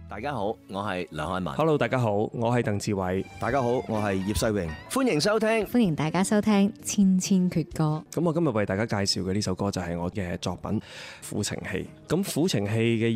大家好，我係梁漢文。 Hello， 大家好，我係鄧志偉。 大家好，我係葉世榮。 歡迎收聽， 歡迎大家收聽《千千闕歌》。 咁我今日為大家介紹嘅呢首歌就係我嘅作品《苦情戲》。咁《苦情戲》嘅